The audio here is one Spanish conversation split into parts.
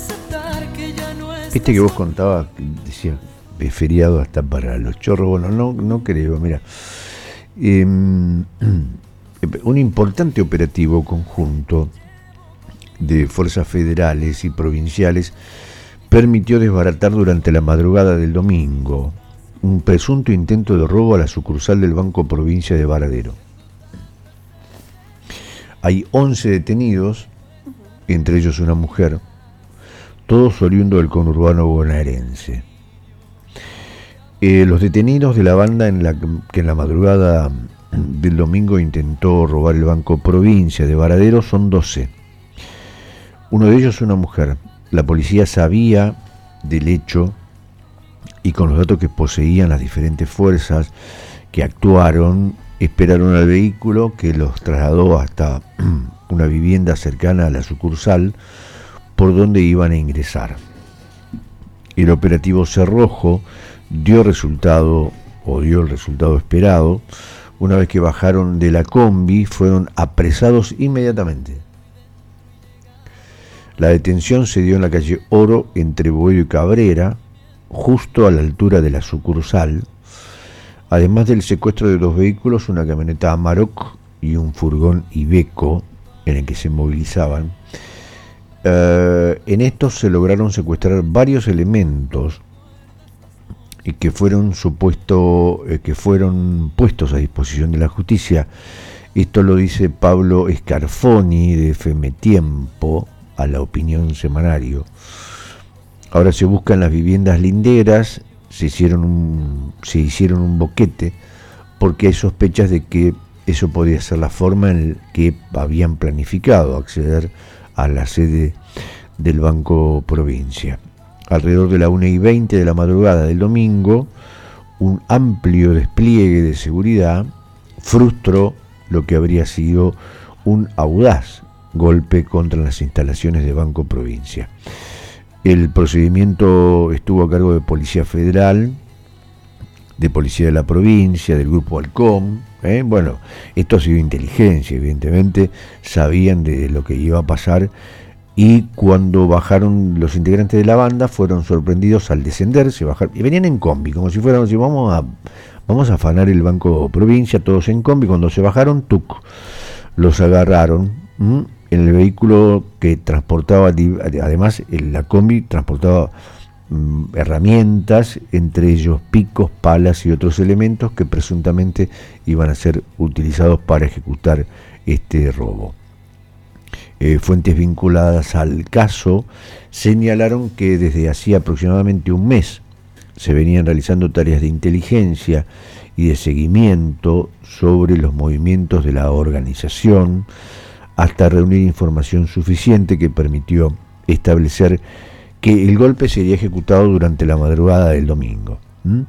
Viste que vos contabas, decía, de feriado hasta para los chorros. Bueno, no creo, mira. Un importante operativo conjunto de fuerzas federales y provinciales permitió desbaratar durante la madrugada del domingo un presunto intento de robo a la sucursal del Banco Provincia de Varadero. Hay 11 detenidos, entre ellos una mujer, todos oriundos del conurbano bonaerense. Los detenidos de la banda que en la madrugada del domingo intentó robar el Banco Provincia de Varadero son 12. Uno de ellos una mujer. La policía sabía del hecho y con los datos que poseían las diferentes fuerzas que actuaron, esperaron al vehículo que los trasladó hasta una vivienda cercana a la sucursal por donde iban a ingresar. El operativo Cerrojo dio el resultado esperado. Una vez que bajaron de la combi, fueron apresados inmediatamente. La detención se dio en la calle Oro, entre Boedo y Cabrera, justo a la altura de la sucursal. Además del secuestro de 2 vehículos, una camioneta Amarok y un furgón Iveco en el que se movilizaban. En estos se lograron secuestrar varios elementos que fueron puestos a disposición de la justicia. Esto lo dice Pablo Scarfoni de FM Tiempo a La Opinión Semanario. Ahora se buscan las viviendas linderas, se hicieron un boquete porque hay sospechas de que eso podría ser la forma en que habían planificado acceder a la sede del Banco Provincia. Alrededor de la 1:20 de la madrugada del domingo, un amplio despliegue de seguridad frustró lo que habría sido un audaz golpe contra las instalaciones de Banco Provincia. El procedimiento estuvo a cargo de Policía Federal, de Policía de la Provincia, del Grupo Halcón. Bueno, esto ha sido inteligencia, evidentemente, sabían de lo que iba a pasar, y cuando bajaron los integrantes de la banda fueron sorprendidos al descender, y venían en combi, como si fuéramos, vamos a afanar el Banco Provincia, todos en combi. Cuando se bajaron, los agarraron. En el vehículo que transportaba, además la combi transportaba herramientas, entre ellos picos, palas y otros elementos que presuntamente iban a ser utilizados para ejecutar este robo. Fuentes vinculadas al caso señalaron que desde hacía aproximadamente un mes se venían realizando tareas de inteligencia y de seguimiento sobre los movimientos de la organización, hasta reunir información suficiente que permitió establecer que el golpe sería ejecutado durante la madrugada del domingo.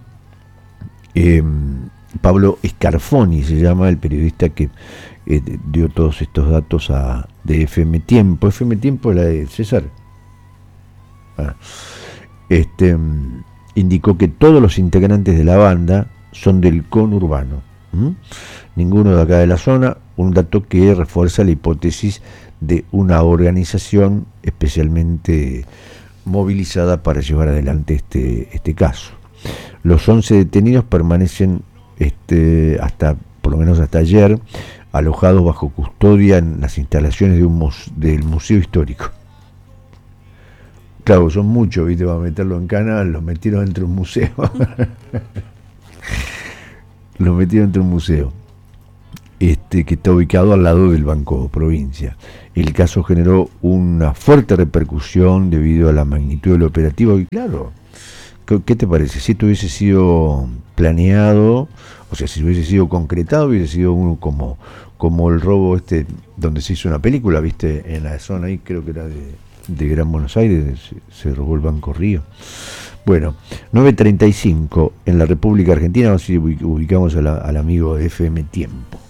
Pablo Scarfoni se llama el periodista que dio todos estos datos de FM Tiempo. FM Tiempo es la de César. Indicó que todos los integrantes de la banda son del conurbano. Ninguno de acá de la zona, un dato que refuerza la hipótesis de una organización especialmente movilizada para llevar adelante este caso. Los 11 detenidos permanecen por lo menos hasta ayer, alojados bajo custodia en las instalaciones del Museo Histórico. Claro, son muchos, ¿viste? Para meterlo en cana, los metieron dentro de un museo. Los metieron dentro de un museo que está ubicado al lado del Banco Provincia. El caso generó una fuerte repercusión debido a la magnitud del operativo. Y claro, ¿qué te parece? Si esto hubiese sido planeado, o sea, si hubiese sido concretado, hubiese sido uno como el robo donde se hizo una película, ¿viste? En la zona ahí, creo que era de Gran Buenos Aires, se robó el Banco Río. Bueno, 9:35 en la República Argentina. Así ubicamos al amigo de FM Tiempo.